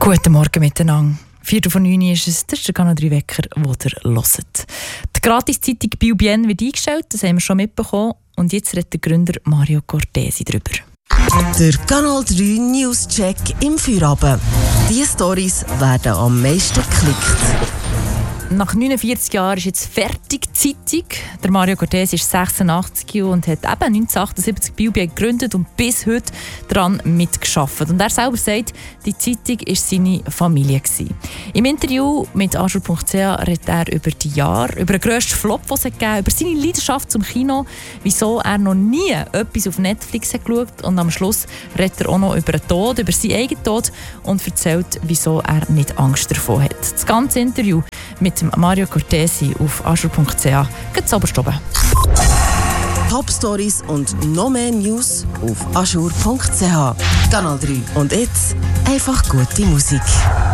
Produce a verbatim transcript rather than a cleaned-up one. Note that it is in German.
Guten Morgen miteinander. Viertel von neun ist es, das ist der Kanal drei Wecker, den ihr hört. Die Gratiszeitung Biel Bien wird eingestellt, das haben wir schon mitbekommen. Und jetzt redet der Gründer Mario Cortesi darüber. Der Kanal drei News-Check im Feierabend. Diese Storys werden am meisten geklickt. Nach neunundvierzig Jahren ist jetzt fertig die Zeitung. Der Mario Cortesi ist sechsundachtzig und hat eben neunzehnhundertachtundsiebzig Biel Bien gegründet und bis heute daran mitgearbeitet. Und er selber sagt, die Zeitung war seine Familie gewesen. Im Interview mit Azur punkt c h redet er über die Jahre, über den grössten Flop, den es gegeben hat, über seine Leidenschaft zum Kino, wieso er noch nie etwas auf Netflix hat geschaut, und am Schluss redet er auch noch über den Tod, über seinen eigenen Tod und erzählt, wieso er nicht Angst davon hat. Das ganze Interview mit Mario Cortesi auf azur punkt c h geht oberst oben. Top-Stories und noch mehr News auf azur punkt c h. Kanal drei. Und jetzt einfach gute Musik.